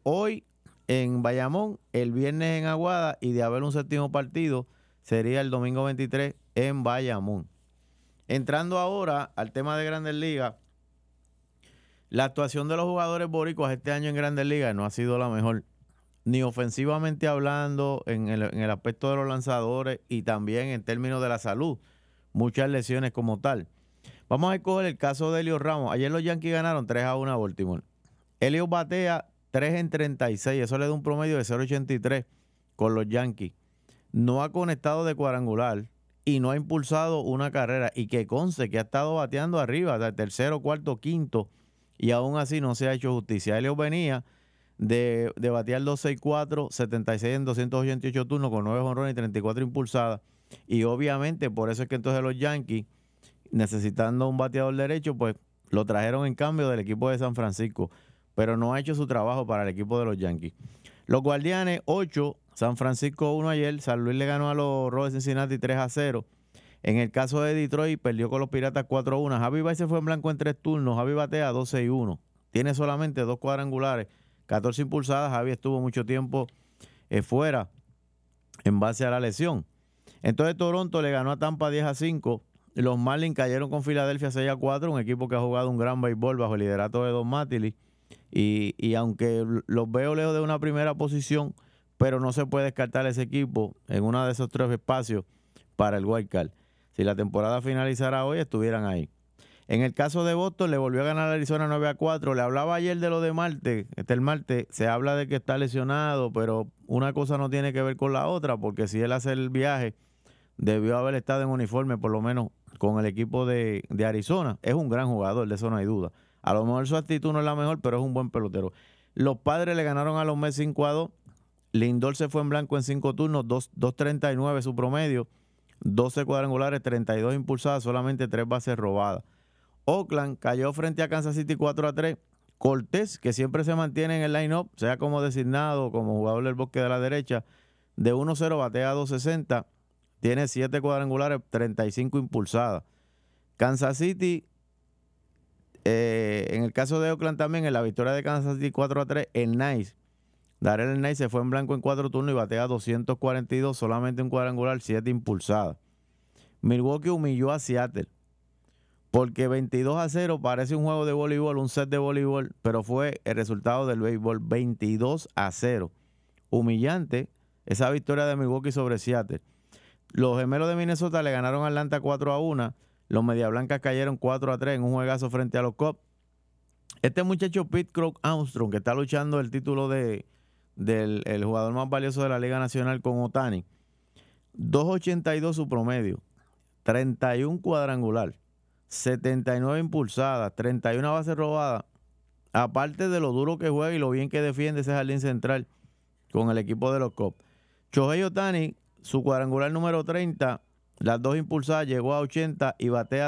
hoy en Bayamón, el viernes en Aguada y de haber un séptimo partido sería el domingo 23 en Bayamón. Entrando ahora al tema de Grandes Ligas, la actuación de los jugadores boricuas este año en Grandes Ligas no ha sido la mejor, ni ofensivamente hablando, en el aspecto de los lanzadores y también en términos de la salud. Muchas lesiones como tal. Vamos a escoger el caso de Elio Ramos. Ayer los Yankees ganaron 3-1 a Baltimore. Elio batea 3 en 36, eso le da un promedio de 0.83 con los Yankees. No ha conectado de cuadrangular y no ha impulsado una carrera. Y que conste que ha estado bateando arriba, de tercero, cuarto, quinto, y aún así no se ha hecho justicia. Elio venía de batear 2.64, 76 en 288 turnos con 9 jonrones y 34 impulsadas. Y obviamente por eso es que entonces los Yankees, necesitando un bateador derecho, pues lo trajeron en cambio del equipo de San Francisco, pero no ha hecho su trabajo para el equipo de los Yankees. Los Guardianes 8, San Francisco 1 ayer, San Luis le ganó a los Rojos de Cincinnati 3-0. En el caso de Detroit, perdió con los Piratas 4-1. Javi Baez se fue en blanco en 3 turnos, Javi batea 12-1. Tiene solamente 2 cuadrangulares, 14 impulsadas. Javi estuvo mucho tiempo fuera en base a la lesión. Entonces Toronto le ganó a Tampa 10-5. Los Marlins cayeron con Filadelfia 6-4, un equipo que ha jugado un gran béisbol bajo el liderato de Don Mattingly. Y aunque los veo lejos de una primera posición, pero no se puede descartar ese equipo en uno de esos 3 espacios para el wild card. Si la temporada finalizara hoy, estuvieran ahí. En el caso de Boston, le volvió a ganar a Arizona 9-4. Le hablaba ayer de lo de Marte. El Marte se habla de que está lesionado, pero una cosa no tiene que ver con la otra, porque si él hace el viaje, debió haber estado en uniforme, por lo menos con el equipo de Arizona. Es un gran jugador, de eso no hay duda. A lo mejor su actitud no es la mejor, pero es un buen pelotero. Los Padres le ganaron a los Mets 5-2. Lindor se fue en blanco en 5 turnos, 2.39 su promedio, 12 cuadrangulares, 32 impulsadas, solamente 3 bases robadas. Oakland cayó frente a Kansas City 4-3. Cortés, que siempre se mantiene en el line-up, sea como designado, como jugador del bosque de la derecha, de 1-0 batea 260, tiene 7 cuadrangulares, 35 impulsadas. Kansas City, en el caso de Oakland también, en la victoria de Kansas City 4-3, el Nice, Darrell Nice se fue en blanco en 4 turnos y batea 242, solamente un cuadrangular, 7 impulsadas. Milwaukee humilló a Seattle, porque 22-0 parece un juego de voleibol, un set de voleibol, pero fue el resultado del béisbol, 22-0. Humillante esa victoria de Milwaukee sobre Seattle. Los Gemelos de Minnesota le ganaron a Atlanta 4-1. Los Media Blancas cayeron 4-3 en un juegazo frente a los Cubs. Este muchacho Pete Crow Armstrong, que está luchando el título del el jugador más valioso de la Liga Nacional con Ohtani, 2.82 su promedio, 31 cuadrangular, 79 impulsadas, 31 bases robadas, aparte de lo duro que juega y lo bien que defiende ese jardín central con el equipo de los Cubs. Shohei Ohtani, su cuadrangular número 30, las 2 impulsadas, llegó a 80 y batea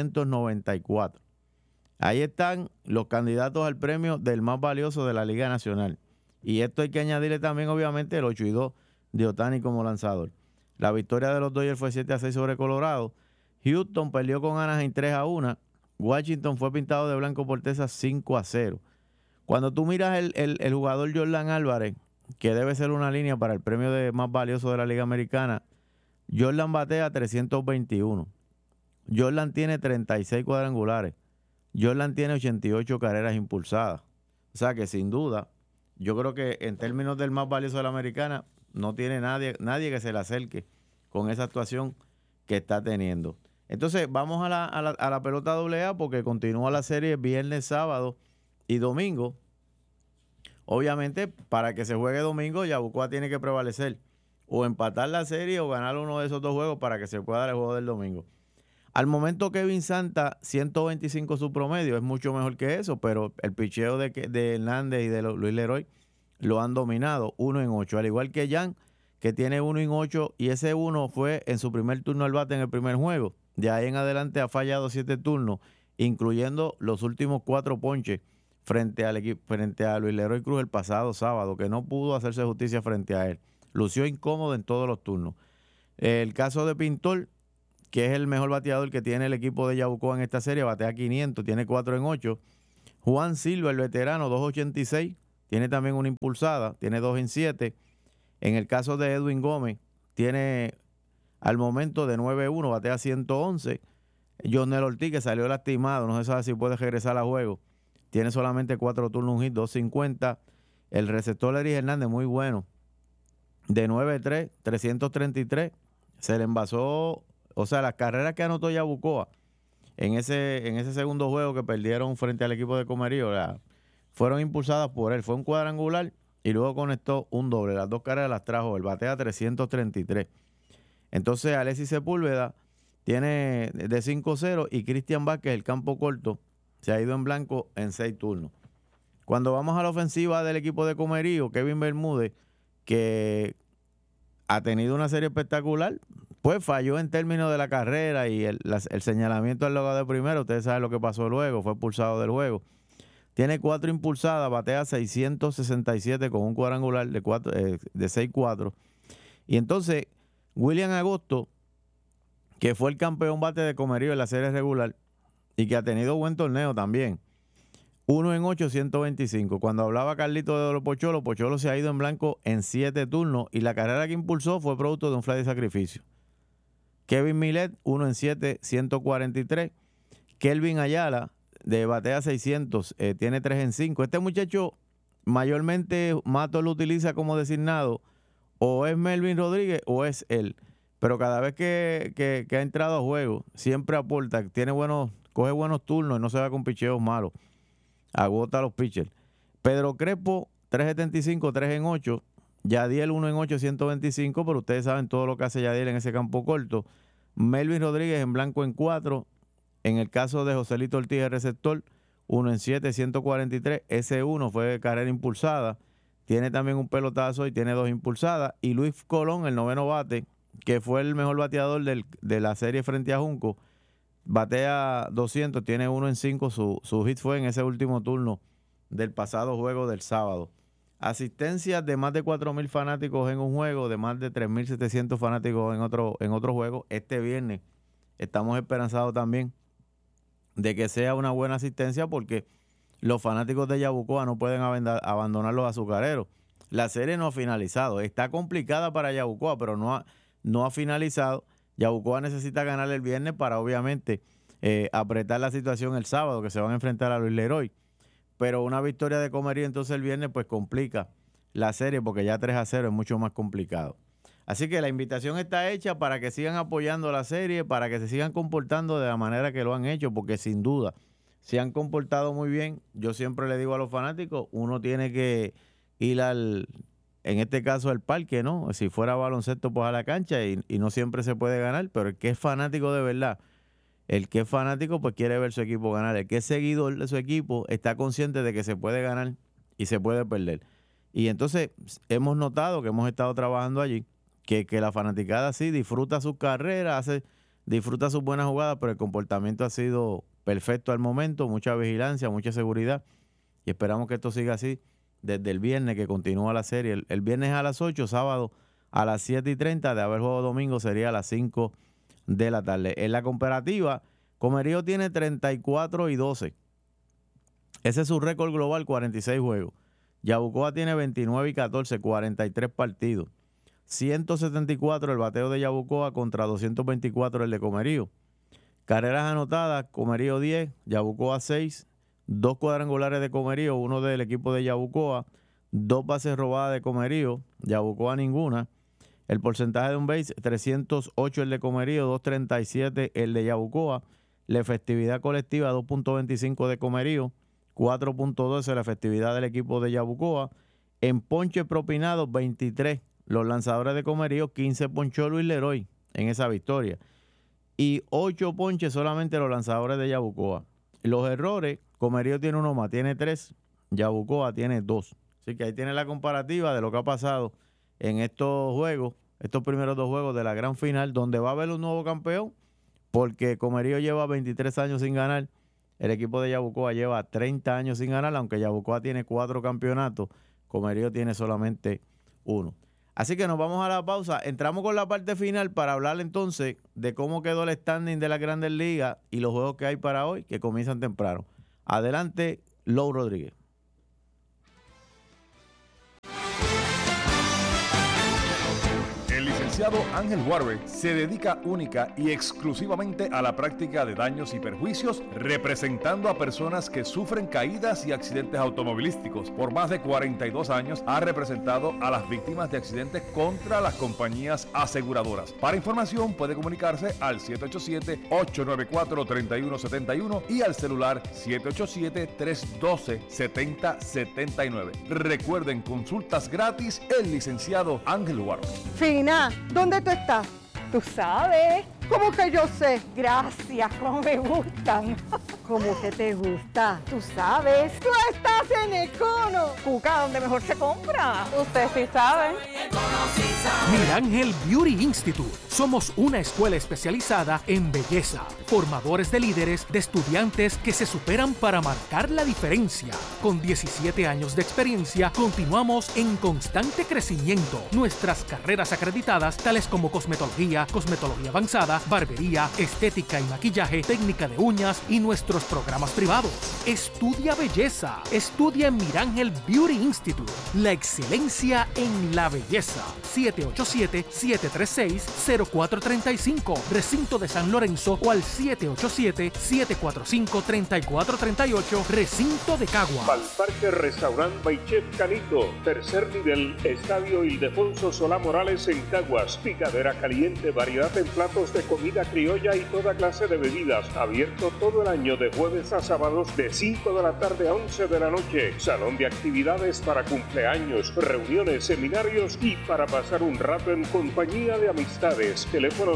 294. Ahí están los candidatos al premio del más valioso de la Liga Nacional. Y esto hay que añadirle también, obviamente, el 8-2 de Ohtani como lanzador. La victoria de los Dodgers fue 7-6 sobre Colorado. Houston perdió con Anaheim 3-1. Washington fue pintado de blanco por Texas 5-0. Cuando tú miras el jugador Jordan Álvarez, que debe ser una línea para el premio de más valioso de la Liga Americana, Jordan batea 321. Jordan tiene 36 cuadrangulares. Jordan tiene 88 carreras impulsadas. O sea que sin duda, yo creo que en términos del más valioso de la americana, no tiene nadie que se le acerque con esa actuación que está teniendo. Entonces, vamos a la pelota AA, porque continúa la serie viernes, sábado y domingo. Obviamente, para que se juegue domingo, Yabucoa tiene que prevalecer. O empatar la serie o ganar uno de esos 2 juegos para que se pueda dar el juego del domingo. Al momento Kevin Santa, 125 su promedio, es mucho mejor que eso, pero el picheo de Hernández y de Luis Leroy lo han dominado 1-8, al igual que Jan, que tiene 1-8, y ese 1 fue en su primer turno al bate en el primer juego. De ahí en adelante ha fallado 7 turnos, incluyendo los últimos 4 ponches frente a Luis Leroy Cruz el pasado sábado, que no pudo hacerse justicia frente a él. Lució incómodo en todos los turnos. El caso de Pintor, que es el mejor bateador que tiene el equipo de Yabucoa en esta serie, batea 500, tiene 4-8. Juan Silva, el veterano, 2.86, tiene también una impulsada, tiene 2 en 7. En el caso de Edwin Gómez, tiene al momento de 9-1, batea 111. Jonel Ortiz, que salió lastimado, no se sabe si puede regresar a juego, tiene solamente 4 turnos, un hit, 250. El receptor Eris Hernández, muy bueno, de 9-3, 333. Se le envasó, o sea, las carreras que anotó Yabucoa en ese segundo juego que perdieron frente al equipo de Comerío, fueron impulsadas por él. Fue un cuadrangular y luego conectó un doble. Las 2 carreras las trajo él, batea 333. Entonces, Alexis Sepúlveda tiene de 5-0 y Cristian Vázquez, el campo corto, se ha ido en blanco en 6 turnos. Cuando vamos a la ofensiva del equipo de Comerío, Kevin Bermúdez, que ha tenido una serie espectacular, pues falló en términos de la carrera y el señalamiento al logado de primero. Ustedes saben lo que pasó luego, fue expulsado del juego. Tiene 4 impulsadas, batea 667 con un cuadrangular de 6-4. Y entonces, William Agosto, que fue el campeón bate de Comerío en la serie regular y que ha tenido buen torneo también, 1 en 8, 125. Cuando hablaba Carlito de los Pocholo, Pocholo se ha ido en blanco en 7 turnos y la carrera que impulsó fue producto de un fly de sacrificio. Kevin Millet, 1 en 7, 143. Kelvin Ayala, de batea 600, tiene 3 en 5. Este muchacho mayormente Mato lo utiliza como designado, o es Melvin Rodríguez o es él. Pero cada vez que ha entrado a juego, siempre aporta, coge buenos turnos y no se va con picheos malos. Agota a los pitchers. Pedro Crespo, 3.75, 3 en 8. Yadiel, 1 en 8, 125, pero ustedes saben todo lo que hace Yadiel en ese campo corto. Melvin Rodríguez en blanco en 4. En el caso de Joselito Ortiz, el receptor, 1 en 7, 143. Ese 1 fue carrera impulsada. Tiene también un pelotazo y tiene 2 impulsadas. Y Luis Colón, el noveno bate, que fue el mejor bateador de la serie frente a Junco, batea 200, tiene 1 en 5. Su hit fue en ese último turno del pasado juego del sábado. Asistencias de más de 4,000 fanáticos en un juego, de más de 3,700 fanáticos en otro juego. Este viernes estamos esperanzados también de que sea una buena asistencia, porque los fanáticos de Yabucoa no pueden abandonar los azucareros. La serie no ha finalizado. Está complicada para Yabucoa, pero no ha finalizado. Yabucoa necesita ganar el viernes para, obviamente, apretar la situación el sábado, que se van a enfrentar a Luis Leroy. Pero una victoria de Comerío entonces el viernes pues complica la serie, porque ya 3-0 es mucho más complicado. Así que la invitación está hecha para que sigan apoyando la serie, para que se sigan comportando de la manera que lo han hecho, porque sin duda se han comportado muy bien. Yo siempre le digo a los fanáticos, uno tiene que ir en este caso al parque, ¿no? Si fuera baloncesto, pues a la cancha, y no siempre se puede ganar, pero el que es fanático de verdad, el que es fanático, pues quiere ver su equipo ganar. El que es seguidor de su equipo está consciente de que se puede ganar y se puede perder. Y entonces hemos notado que hemos estado trabajando allí, que la fanaticada sí disfruta sus carreras, disfruta sus buenas jugadas, pero el comportamiento ha sido perfecto al momento, mucha vigilancia, mucha seguridad, y esperamos que esto siga así desde el viernes, que continúa la serie. El viernes a las 8, sábado a las 7:30, de haber juego domingo sería a las 5 de la tarde. En la comparativa, Comerío tiene 34-12. Ese es su récord global, 46 juegos. Yabucoa tiene 29-14, 43 partidos. 174 el bateo de Yabucoa contra 224 el de Comerío. Carreras anotadas, Comerío 10, Yabucoa 6, 2 cuadrangulares de Comerío, 1 del equipo de Yabucoa, 2 bases robadas de Comerío, Yabucoa ninguna. El porcentaje de un base, 308 el de Comerío, 237 el de Yabucoa. La efectividad colectiva, 2.25 de Comerío, 4.12 la efectividad del equipo de Yabucoa. En ponches propinados, 23 los lanzadores de Comerío, 15 ponchó Luis Leroy en esa victoria. Y 8 ponches solamente los lanzadores de Yabucoa. Los errores, Comerío tiene 1 más, tiene 3, Yabucoa tiene 2. Así que ahí tiene la comparativa de lo que ha pasado en estos juegos, estos primeros 2 juegos de la gran final, donde va a haber un nuevo campeón, porque Comerío lleva 23 años sin ganar, el equipo de Yabucoa lleva 30 años sin ganar, aunque Yabucoa tiene 4 campeonatos, Comerío tiene solamente 1. Así que nos vamos a la pausa, entramos con la parte final para hablar entonces de cómo quedó el standing de las Grandes Ligas y los juegos que hay para hoy, que comienzan temprano. Adelante, Lou Rodríguez. licenciado Ángel Warwick se dedica única y exclusivamente a la práctica de daños y perjuicios, representando a personas que sufren caídas y accidentes automovilísticos. Por más de 42 años ha representado a las víctimas de accidentes contra las compañías aseguradoras. Para información puede comunicarse al 787-894-3171 y al celular 787-312-7079. Recuerden, consultas gratis, el licenciado Ángel Warwick. Fina, ¿dónde tú estás? Tú sabes. ¿Cómo que yo sé? Gracias, cómo me gustan. ¿Cómo que te gusta? Tú sabes. ¡Tú estás en Econo! Cuca, donde mejor se compra. Usted sí sabe. Mirángel Beauty Institute. Somos una escuela especializada en belleza, formadores de líderes, de estudiantes que se superan para marcar la diferencia. Con 17 años de experiencia, continuamos en constante crecimiento. Nuestras carreras acreditadas, tales como cosmetología, cosmetología avanzada, barbería, estética y maquillaje, técnica de uñas y nuestros programas privados. Estudia belleza. Estudia en Mirángel Beauty Institute. La excelencia en la belleza. 787-736-0435. Recinto de San Lorenzo o al 787-745-3438. Recinto de Cagua. Parque Restaurant by Chef Canito. Tercer nivel. Estadio Ildefonso Solá Morales en Caguas. Picadera caliente. Variedad en platos de comida criolla y toda clase de bebidas. Abierto todo el año de jueves a sábados de 5 de la tarde a 11 de la noche. Salón de actividades para cumpleaños, reuniones, seminarios y para pasar un rato en compañía de amistades. Teléfono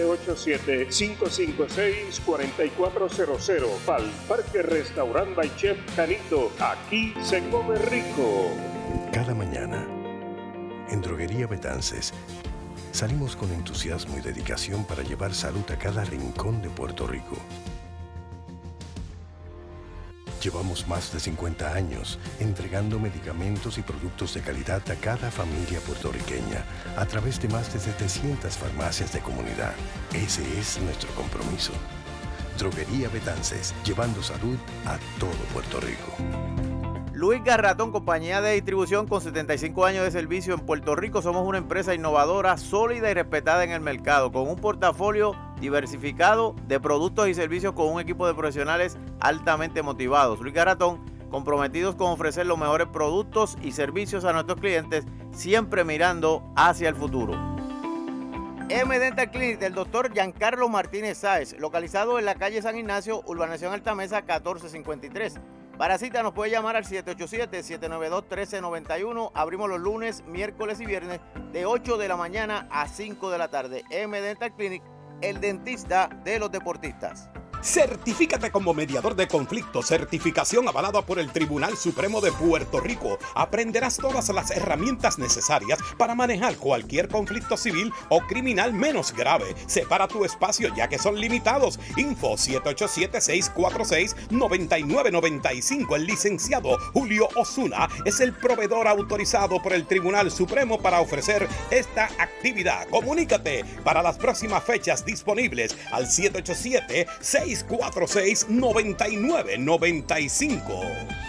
787-556-4400. Pal Parque Restaurant by Chef Canito. Aquí se come rico. Cada mañana, en Droguería Betances, salimos con entusiasmo y dedicación para llevar salud a cada rincón de Puerto Rico. Llevamos más de 50 años entregando medicamentos y productos de calidad a cada familia puertorriqueña a través de más de 700 farmacias de comunidad. Ese es nuestro compromiso. Droguería Betances, llevando salud a todo Puerto Rico. Luis Garratón, compañía de distribución con 75 años de servicio en Puerto Rico. Somos una empresa innovadora, sólida y respetada en el mercado, con un portafolio diversificado de productos y servicios con un equipo de profesionales altamente motivados. Luis Garratón, comprometidos con ofrecer los mejores productos y servicios a nuestros clientes, siempre mirando hacia el futuro. M-Dental Clinic del Dr. Giancarlo Martínez Sáez, localizado en la calle San Ignacio, Urbanización Altamesa 1453. Para cita nos puede llamar al 787-792-1391. Abrimos los lunes, miércoles y viernes de 8 de la mañana a 5 de la tarde. M-Dental Clinic, el dentista de los deportistas. Certifícate como mediador de conflictos, certificación avalada por el Tribunal Supremo de Puerto Rico. Aprenderás todas las herramientas necesarias para manejar cualquier conflicto civil o criminal menos grave. Separa tu espacio ya que son limitados. Info 787-646-9995. El licenciado Julio Osuna es el proveedor autorizado por el Tribunal Supremo para ofrecer esta actividad. Comunícate para las próximas fechas disponibles al 787-646-9995.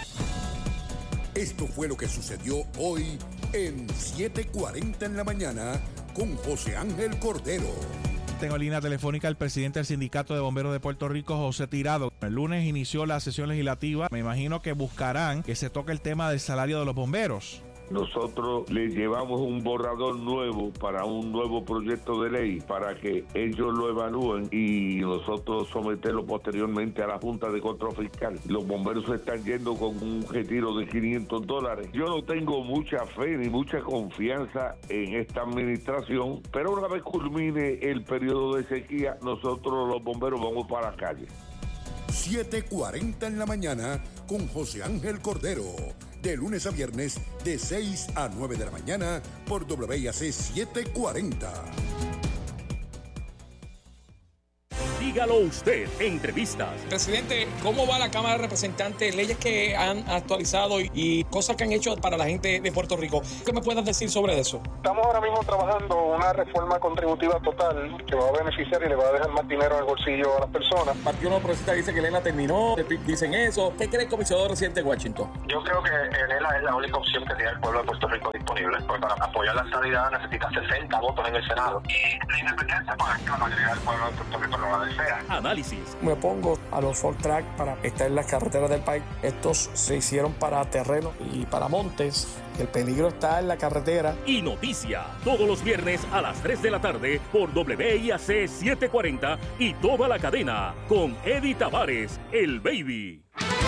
Esto fue lo que sucedió hoy en 7:40 en la mañana con José Ángel Cordero. Tengo en línea telefónica al presidente del Sindicato de Bomberos de Puerto Rico, José Tirado. El lunes inició la sesión legislativa. Me imagino que buscarán que se toque el tema del salario de los bomberos. Nosotros les llevamos un borrador nuevo para un nuevo proyecto de ley para que ellos lo evalúen y nosotros someterlo posteriormente a la Junta de Control Fiscal. Los bomberos se están yendo con un retiro de $500. Yo no tengo mucha fe ni mucha confianza en esta administración, pero una vez culmine el periodo de sequía, nosotros los bomberos vamos para la calle. 7:40 en la mañana con José Ángel Cordero. De lunes a viernes, de 6 a 9 de la mañana, por WIAC 740. Dígalo usted, entrevistas. Presidente, ¿cómo va la Cámara de Representantes? Leyes que han actualizado y cosas que han hecho para la gente de Puerto Rico. ¿Qué me puedes decir sobre eso? Estamos ahora mismo trabajando una reforma contributiva total que va a beneficiar y le va a dejar más dinero en el bolsillo a las personas. El Partido Nuevo Progresista dice que Lela terminó, el PIB dicen eso. ¿Qué cree el comisionado residente de Washington? Yo creo que Lela es la única opción que tiene el pueblo de Puerto Rico disponible. Porque para apoyar la estadidad necesita 60 votos en el Senado. Y la independencia, pues es que la mayoría del pueblo de Puerto Rico no la desea. Análisis. Me pongo a los Ford Track para estar en las carreteras del país. Estos se hicieron para terreno y para montes. El peligro está en la carretera. Y noticia, todos los viernes a las 3 de la tarde por WIAC 740 y toda la cadena con Eddie Tavares, el Baby.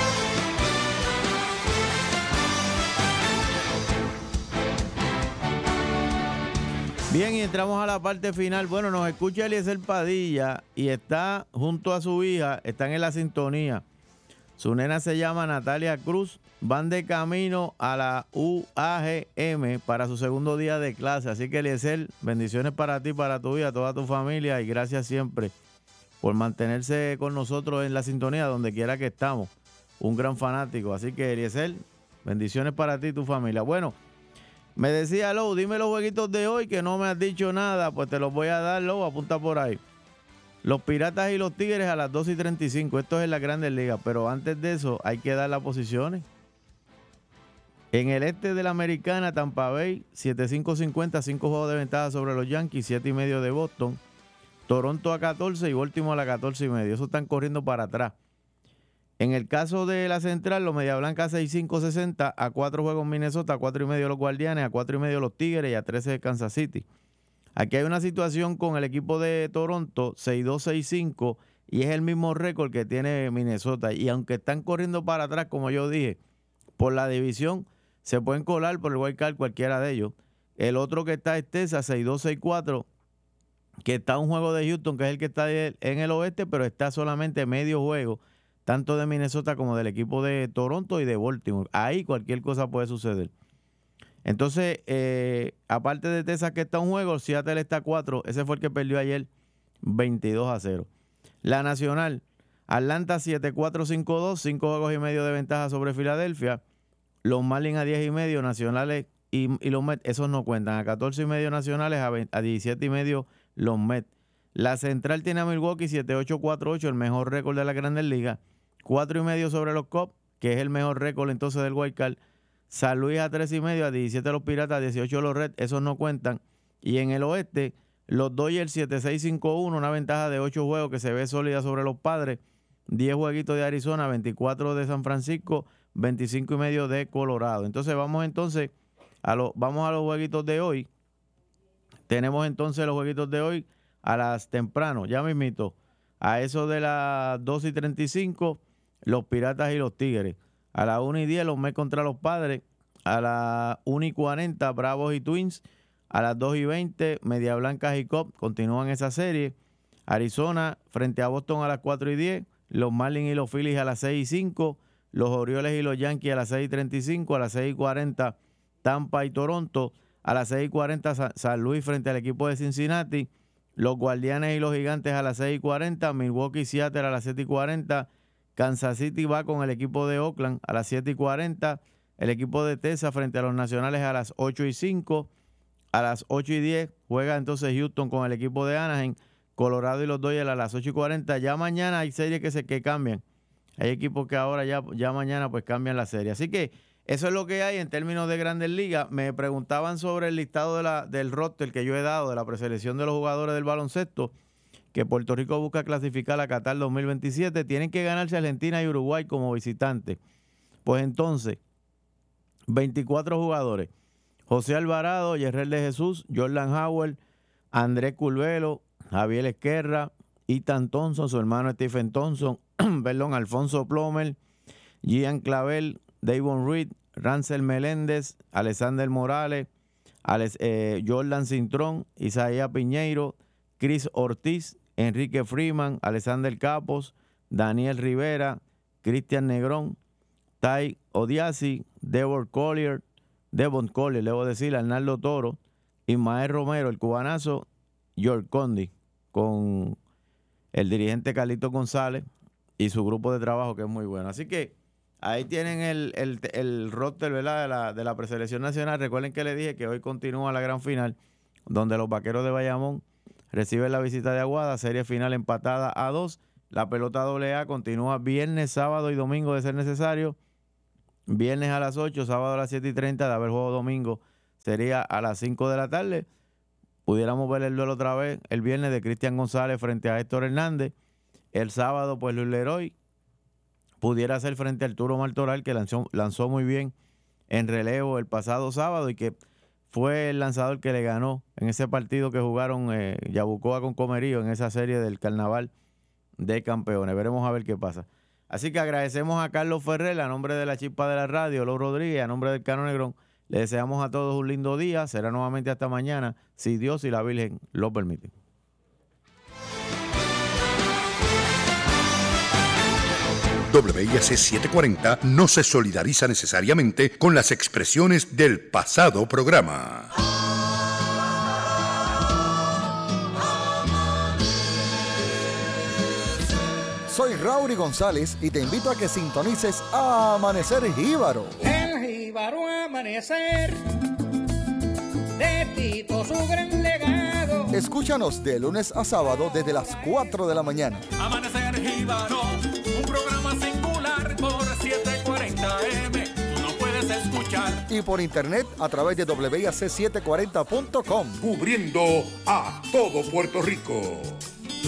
Bien, y entramos a la parte final. Bueno, nos escucha Eliezer Padilla y está junto a su hija, están en la sintonía. Su nena se llama Natalia Cruz. Van de camino a la UAGM para su segundo día de clase. Así que, Eliezer, bendiciones para ti, para tu hija, toda tu familia, y gracias siempre por mantenerse con nosotros en la sintonía donde quiera que estamos. Un gran fanático. Así que, Eliezer, bendiciones para ti y tu familia. Bueno, me decía Lou, dime los jueguitos de hoy que no me has dicho nada. Pues te los voy a dar, Lou, apunta por ahí. Los Piratas y los Tigres a las 2:35. Esto es en las Grandes Ligas. Pero antes de eso hay que dar las posiciones. En el este de la Americana, Tampa Bay, 7-5-50, 5 juegos de ventaja sobre los Yankees, 7.5 de Boston. Toronto a 14 y Baltimore a la 14.5. Eso están corriendo para atrás. En el caso de la Central, los Media Blanca 6-5-60, a 4 juegos Minnesota, a 4.5 los Guardianes, a 4.5 los Tigres y a 13 de Kansas City. Aquí hay una situación con el equipo de Toronto, 6-2-6-5, y es el mismo récord que tiene Minnesota. Y aunque están corriendo para atrás, como yo dije, por la división, se pueden colar por el wild card cualquiera de ellos. El otro que está es Texas, 6-2-6-4, que está un juego de Houston, que es el que está en el oeste, pero está solamente medio juego, tanto de Minnesota como del equipo de Toronto y de Baltimore. Ahí cualquier cosa puede suceder. Entonces, aparte de Texas que está un juego, Seattle está 4. Ese fue el que perdió ayer 22-0. La Nacional, Atlanta 7-4-5-2, 5 juegos y medio de ventaja sobre Filadelfia. Los Marlins a 10.5, Nacionales y los Mets, esos no cuentan. A 14.5 Nacionales, a 17.5 los Mets. La Central tiene a Milwaukee 7-8-4-8, el mejor récord de la Grandes Ligas. 4.5 sobre los Cubs, que es el mejor récord entonces del wild card. San Luis a 3.5, a 17 los Piratas, a 18 los Reds, esos no cuentan. Y en el oeste, los Dodgers 7-6-5-1, una ventaja de 8 juegos que se ve sólida sobre los Padres. 10 jueguitos de Arizona, 24 de San Francisco, 25.5 de Colorado. Entonces vamos a los jueguitos de hoy. Tenemos entonces los jueguitos de hoy a las temprano, ya mismito. A eso de las 2:35, los Piratas y los Tigres. A las 1:10, los Mets contra los Padres. A las 1:40, Bravos y Twins. A las 2:20, Media Blancas y Cubs continúan esa serie. Arizona frente a Boston a las 4:10. Los Marlins y los Phillies a las 6:05. Los Orioles y los Yankees a las 6:35. A las 6:40, Tampa y Toronto. A las 6:40, San Luis frente al equipo de Cincinnati. Los Guardianes y los Gigantes a las 6:40. Milwaukee y Seattle a las 7:40. Kansas City va con el equipo de Oakland a las 7:40. El equipo de Texas frente a los Nacionales a las 8:05. A las 8:10 juega entonces Houston con el equipo de Anaheim. Colorado y los Dodgers a las 8:40. Ya mañana hay series que cambian. Hay equipos que ahora ya mañana pues cambian la serie. Así que eso es lo que hay en términos de Grandes Ligas. Me preguntaban sobre el listado del roster que yo he dado de la preselección de los jugadores del baloncesto, que Puerto Rico busca clasificar a Qatar 2027. Tienen que ganarse Argentina y Uruguay como visitantes. Pues entonces, 24 jugadores. José Alvarado, Yerrel de Jesús, Jordan Howard, Andrés Curvelo, Javier Esquerra, Ethan Thompson, su hermano Stephen Thompson, Alfonso Plomer, Gian Clavel, Davon Reed, Rancel Meléndez, Alexander Morales, Jordan Cintrón, Isaías Piñeiro, Chris Ortiz, Enrique Freeman, Alexander Capos, Daniel Rivera, Cristian Negrón, Tai Odiasi, Devon Collier, Arnaldo Toro, Ismael Romero, el cubanazo, George Condi, con el dirigente Carlito González y su grupo de trabajo, que es muy bueno. Así que ahí tienen el roster, ¿verdad?, de la preselección nacional. Recuerden que les dije que hoy continúa la gran final, donde los Vaqueros de Bayamón reciben la visita de Aguada, serie final empatada a 2. La pelota AA continúa viernes, sábado y domingo de ser necesario. Viernes a las 8, sábado a las 7:30, de haber juego domingo sería a las 5 de la tarde. Pudiéramos ver el duelo otra vez el viernes de Cristian González frente a Héctor Hernández. El sábado, pues Luis Leroy pudiera ser frente a Arturo Martoral, que lanzó muy bien en relevo el pasado sábado y que fue el lanzador que le ganó en ese partido que jugaron Yabucoa con Comerío en esa serie del Carnaval de Campeones. Veremos a ver qué pasa. Así que agradecemos a Carlos Ferrer, a nombre de la Chispa de la Radio, Lou Rodríguez, a nombre del Cano Negrón. Le deseamos a todos un lindo día. Será nuevamente hasta mañana, si Dios y la Virgen lo permiten. WIAC 740 no se solidariza necesariamente con las expresiones del pasado programa. Soy Raury González y te invito a que sintonices Amanecer Jíbaro. El jíbaro amanecer, de Tito su gran legado. Escúchanos de lunes a sábado desde las 4 de la mañana. Amanecer Jíbaro, un programa singular por 740M. Tú no puedes escuchar. Y por internet a través de WIAC740.com. Cubriendo a todo Puerto Rico.